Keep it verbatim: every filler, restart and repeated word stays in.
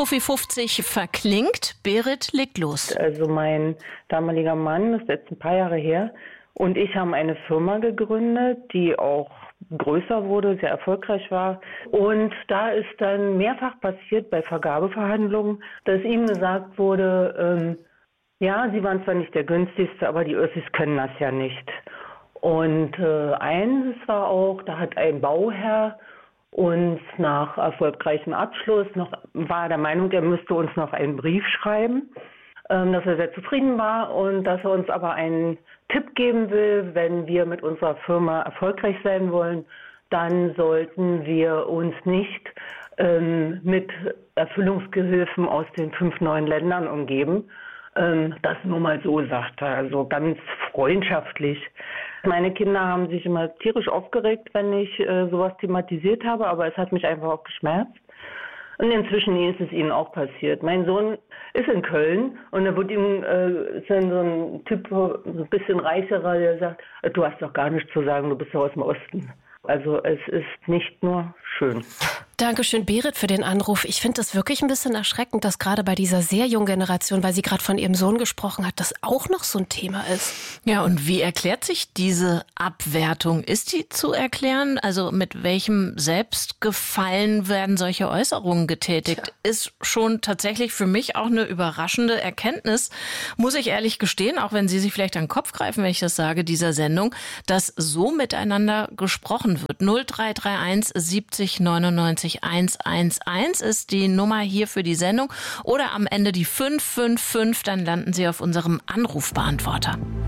Fuffi fünfzig verklingt. Berit legt los. Also mein damaliger Mann, das ist jetzt ein paar Jahre her, und ich haben eine Firma gegründet, die auch größer wurde, sehr erfolgreich war. Und da ist dann mehrfach passiert bei Vergabeverhandlungen, dass ihm gesagt wurde, ähm, ja, sie waren zwar nicht der günstigste, aber die Össis können das ja nicht. Und äh, eins war auch, da hat ein Bauherr uns nach erfolgreichem Abschluss noch, war der Meinung, er müsste uns noch einen Brief schreiben, ähm, dass er sehr zufrieden war und dass er uns aber einen Tipp geben will, wenn wir mit unserer Firma erfolgreich sein wollen, dann sollten wir uns nicht ähm, mit Erfüllungsgehilfen aus den fünf neuen Ländern umgeben. Ähm, das nur mal so, sagt er, also ganz freundschaftlich. Meine Kinder haben sich immer tierisch aufgeregt, wenn ich äh, sowas thematisiert habe, aber es hat mich einfach auch geschmerzt. Und inzwischen ist es ihnen auch passiert. Mein Sohn ist in Köln und da wird ihm äh, ist dann so ein Typ, so ein bisschen reicherer, der sagt, du hast doch gar nichts zu sagen, du bist ja aus dem Osten. Also es ist nicht nur schön. Dankeschön, Berit, für den Anruf. Ich finde es wirklich ein bisschen erschreckend, dass gerade bei dieser sehr jungen Generation, weil sie gerade von ihrem Sohn gesprochen hat, das auch noch so ein Thema ist. Ja, und wie erklärt sich diese Abwertung? Ist die zu erklären? Also mit welchem Selbstgefallen werden solche Äußerungen getätigt? Tja. Ist schon tatsächlich für mich auch eine überraschende Erkenntnis, muss ich ehrlich gestehen, auch wenn Sie sich vielleicht an den Kopf greifen, wenn ich das sage, dieser Sendung, dass so miteinander gesprochen wird. null drei drei eins siebzig neunundneunzig hundertzehn ist die Nummer hier für die Sendung oder am Ende die fünf fünf fünf, dann landen Sie auf unserem Anrufbeantworter.